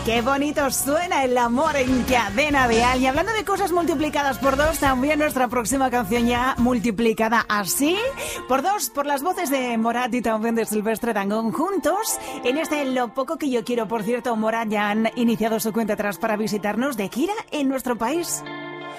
Qué bonito suena el amor en Cadena Dial. Y hablando de cosas multiplicadas por dos, también nuestra próxima canción ya multiplicada así por dos, por las voces de Morat y también de Silvestre Dangond juntos. En este Lo Poco Que Yo Quiero, por cierto, Morat ya han iniciado su cuenta atrás para visitarnos de gira en nuestro país.